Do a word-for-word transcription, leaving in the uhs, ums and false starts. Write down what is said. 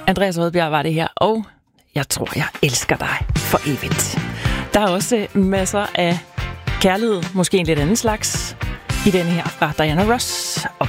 Andreas Rødbjerg var det her, og jeg tror, jeg elsker dig for evigt. Der er også masser af kærlighed, måske en lidt anden slags, i denne her fra Diana Ross